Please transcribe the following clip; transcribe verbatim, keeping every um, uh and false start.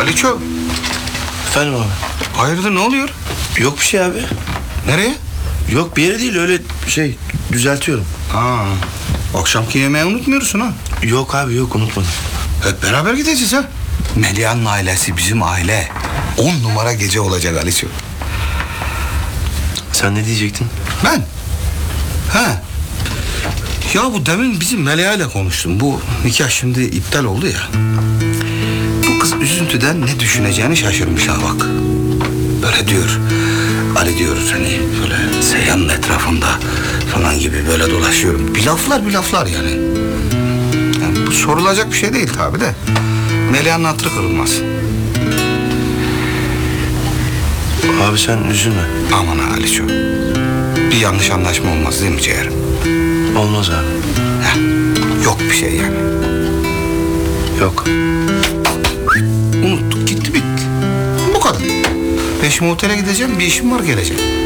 Aliço, Efendim abi. hayırdır ne oluyor? Yok bir şey abi. Nereye? Yok bir yere değil, öyle şey düzeltiyorum. Ha, akşamki yemeği unutmuyorsun ha. Yok abi, yok, unutmadım. Hep beraber gideceğiz ha. Melia'nın ailesi bizim aile. On numara gece olacak Aliço. Sen ne diyecektin? Ben? Ha. Ya bu demin bizim Melia ile konuştum. Bu nikah şimdi iptal oldu ya. Bu kız üzüntüden ne düşüneceğini şaşırmış ha bak. Böyle diyor. Ali diyor hani böyle Seyhan'ın etrafında falan gibi böyle dolaşıyorum. Bir laflar bir laflar yani. Yani bu sorulacak bir şey değil tabii de. Melia'nın hatırı kırılmaz. Abi sen üzülme. Aman ha Aliço. Bir yanlış anlaşma olmaz değil mi ciğerim? Olmaz abi. Heh, yok bir şey yani. Yok. Unuttuk gitti bitti. Bu kadar. Ben şimdi otele gideceğim, bir işim var, geleceğim.